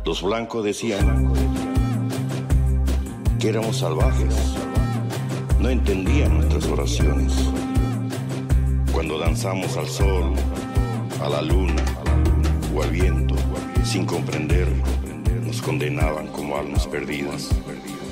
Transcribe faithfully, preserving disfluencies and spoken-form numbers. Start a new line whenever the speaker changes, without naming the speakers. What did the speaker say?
Los blancos decían que éramos salvajes, no entendían nuestras oraciones. Cuando danzamos al sol, a la luna o al viento, sin comprender, nos condenaban como almas perdidas.